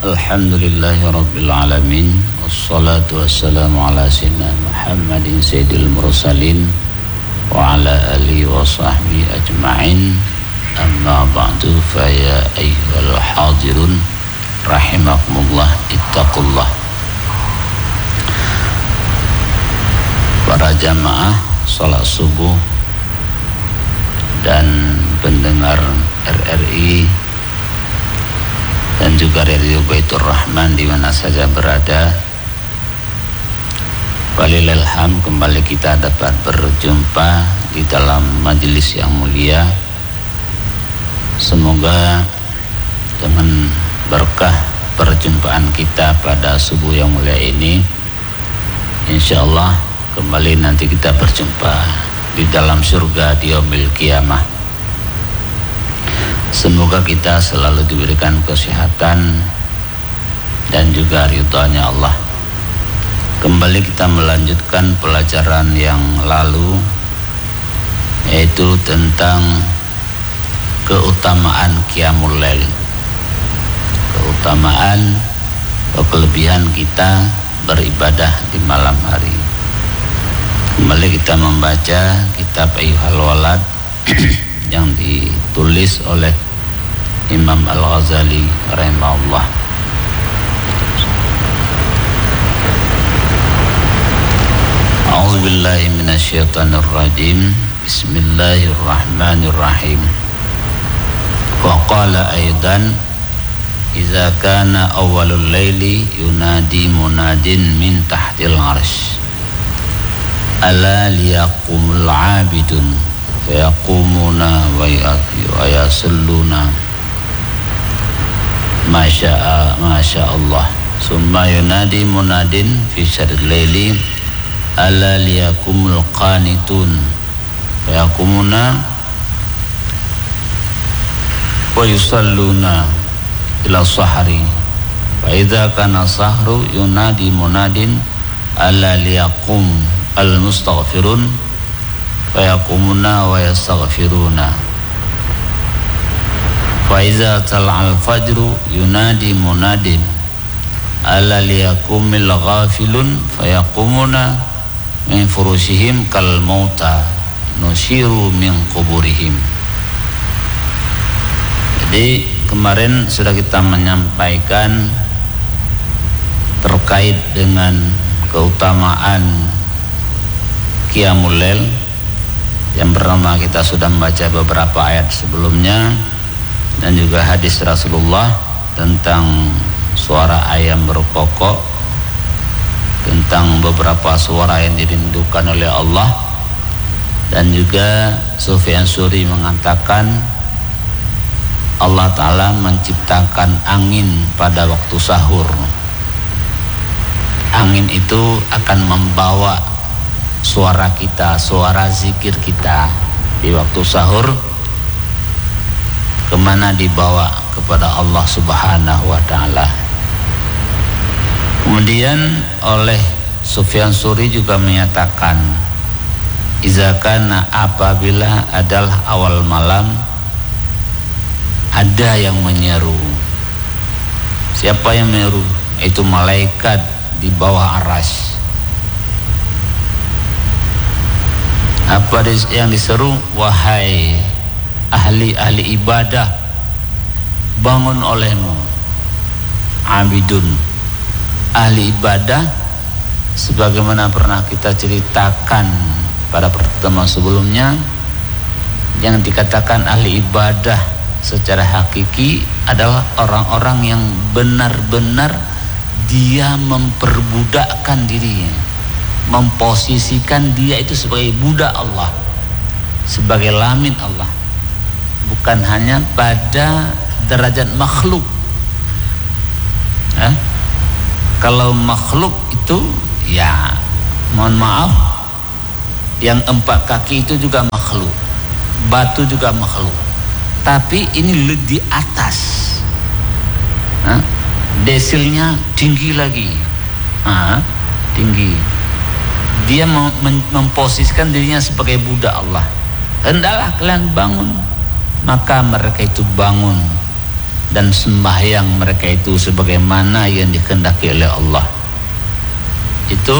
Alhamdulillahi Rabbil Alamin. Wassalatu wassalamu ala sayyidina Muhammadin sayyidil mursalin wa ala alihi wa sahbihi ajma'in. Amma ba'du, fa ya ayyuhal hadirun rahimakumullah, ittaqullah. Para jamaah salat subuh dan pendengar RRI dan juga Radio Baitur Rahman di mana saja berada, walillahilham, kembali kita dapat berjumpa di dalam majelis yang mulia. Semoga dengan berkah perjumpaan kita pada subuh yang mulia ini, insyaallah kembali nanti kita berjumpa di dalam surga di yaumil qiyamah. Semoga kita selalu diberikan kesehatan dan juga ridhanya Allah. Kembali kita melanjutkan pelajaran yang lalu, yaitu tentang keutamaan Qiyamul Lail, keutamaan atau kelebihan kita beribadah di malam hari. Kembali kita membaca kitab Ayyuhal Walad yang ditulis oleh Imam Al-Ghazali rahimahullah. A'udzubillahi minasyaitonir rajim. Bismillahirrahmanirrahim. Wa qala aidan idza kana awwalul laili yunadi munadin min tahtil 'arsy ala liyaqumul 'abidun fayaqumuna wa yasalluna masya Allah, summa yunadi munadin fi syarril laili ala liyakumul qanitun fayaqumuna wa yusalluna ila sahri, fa idza kana sahru yunadi munadin ala liyaqum al mustaghfirun wa yaqumuna wa yastaghfiruna, fa iza tal'al fajru yunadi munadin ala liyakumil ghafilun fa yaqumuna min furushihim kal mauta nusyiru min quburihim. Jadi kemarin sudah kita menyampaikan terkait dengan keutamaan Qiyamul Lail. Yang pertama, kita sudah membaca beberapa ayat sebelumnya dan juga hadis Rasulullah tentang suara ayam berkokok, tentang beberapa suara yang dirindukan oleh Allah, dan juga Sufyan Tsuri mengatakan Allah Ta'ala menciptakan angin pada waktu sahur. Angin itu akan membawa suara kita, suara zikir kita di waktu sahur kemana? Dibawa kepada Allah Subhanahu wa Ta'ala. Kemudian oleh Sufyan Tsuri juga menyatakan iza kana, apabila adalah awal malam ada yang menyeru. Siapa yang menyeru? Itu malaikat di bawah arasy. Apa yang diseru? Wahai ahli-ahli ibadah, bangun olehmu. Abidun, ahli ibadah, sebagaimana pernah kita ceritakan pada pertemuan sebelumnya, yang dikatakan ahli ibadah secara hakiki adalah orang-orang yang benar-benar dia memperbudakkan dirinya, memposisikan dia itu sebagai budak Allah, sebagai lamin Allah, bukan hanya pada derajat makhluk. Kalau makhluk itu ya mohon maaf, yang 4 kaki itu juga makhluk, batu juga makhluk, tapi ini di atas, desilnya tinggi lagi, tinggi. Dia memposisikan dirinya sebagai budak Allah. Hendaklah kalian bangun. Maka mereka itu bangun dan sembahyang mereka itu sebagaimana yang dikehendaki oleh Allah. Itu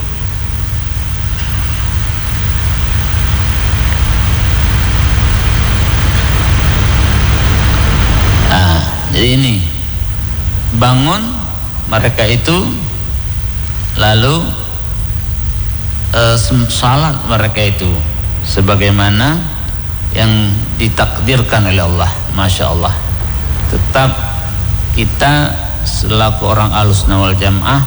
jadi ini bangun mereka itu, lalu salat mereka itu sebagaimana yang ditakdirkan oleh Allah. Masya Allah. Tetap kita selaku orang Ahlussunnah wal Jamaah,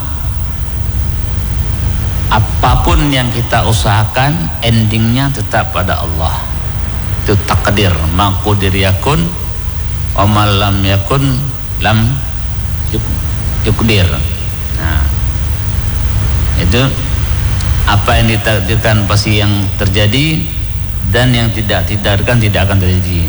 apapun yang kita usahakan endingnya tetap pada Allah. Itu takdir, maqdir yakun wa ma lam yakun lam yukdir. Nah, itu apa yang ditakdirkan pasti yang terjadi, dan yang tidak ditakdirkan tidak akan terjadi.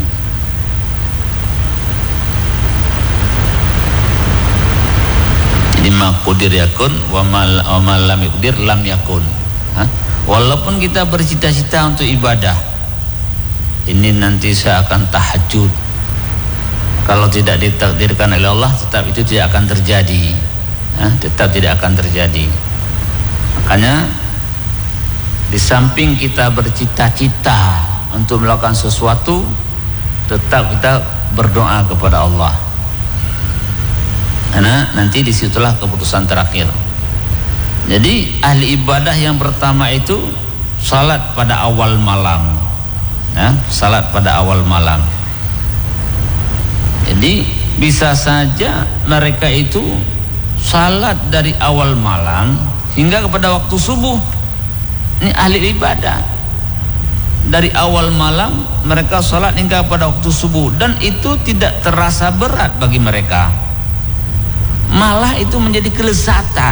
Jadi maqdir yakun wa ma lam yukdir lam yakun. Walaupun kita bercita-cita untuk ibadah, ini nanti saya akan tahajud, kalau tidak ditakdirkan oleh Allah tetap itu tidak akan terjadi. Tetap tidak akan terjadi. Makanya di samping kita bercita-cita untuk melakukan sesuatu, tetap kita berdoa kepada Allah, karena nanti disitulah keputusan terakhir. Jadi ahli ibadah yang pertama itu salat pada awal malam, salat pada awal malam. Jadi bisa saja mereka itu salat dari awal malam hingga kepada waktu subuh. Ini ahli ibadah. Dari awal malam mereka salat hingga pada waktu subuh, dan itu tidak terasa berat bagi mereka. Malah itu menjadi kelezatan.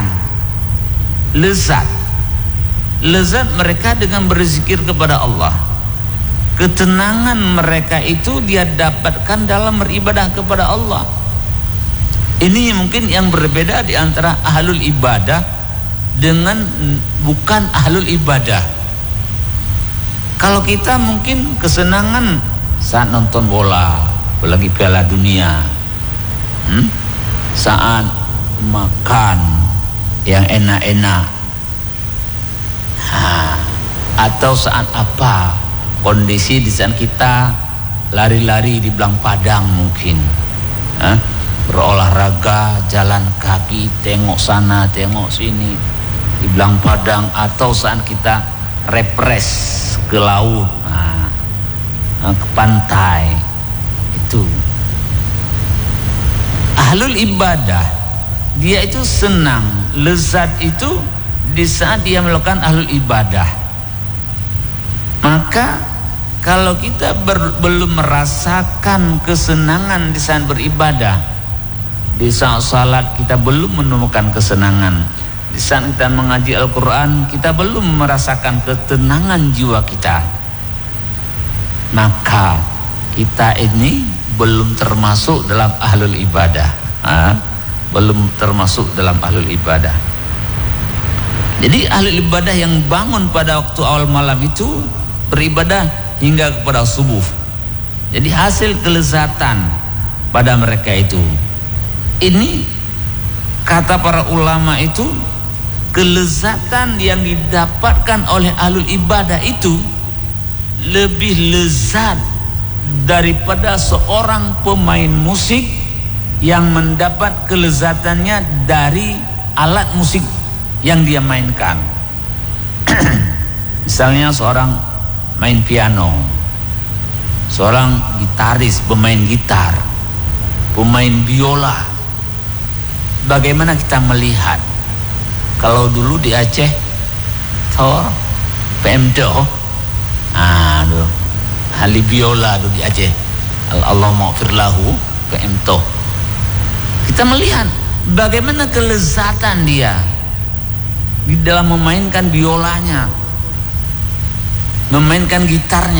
Lezat mereka dengan berzikir kepada Allah. Ketenangan mereka itu dia dapatkan dalam beribadah kepada Allah. Ini mungkin yang berbeda di antara ahlul ibadah dengan bukan ahlul ibadah. Kalau kita mungkin kesenangan saat nonton bola, apalagi Piala Dunia, saat makan yang enak-enak, atau saat apa, kondisi di saat kita lari-lari di belang padang mungkin, berolahraga, jalan kaki, tengok sana, tengok sini di belang padang, atau saat kita repres ke laut, ke pantai. Itu ahlul ibadah, dia itu senang, lezat itu di saat dia melakukan ahlul ibadah. Maka kalau kita belum merasakan kesenangan di saat beribadah, di saat salat kita belum menemukan kesenangan, di saat kita mengaji Al-Quran kita belum merasakan ketenangan jiwa kita, maka kita ini belum termasuk dalam ahlul ibadah. Belum termasuk dalam ahlul ibadah. Jadi ahlul ibadah yang bangun pada waktu awal malam itu beribadah hingga kepada subuh. Jadi hasil kelezatan pada mereka itu. Ini kata para ulama itu, kelezatan yang didapatkan oleh ahlul ibadah itu lebih lezat daripada seorang pemain musik yang mendapat kelezatannya dari alat musik yang dia mainkan. Misalnya seorang main piano, seorang gitaris, pemain gitar, pemain biola. Bagaimana kita melihat? Kalau dulu di Aceh, Pemdo, ahli biola dulu di Aceh, Allah maghfir lahu, Pemdo. Kita melihat bagaimana kelezatan dia di dalam memainkan biolanya, memainkan gitarnya.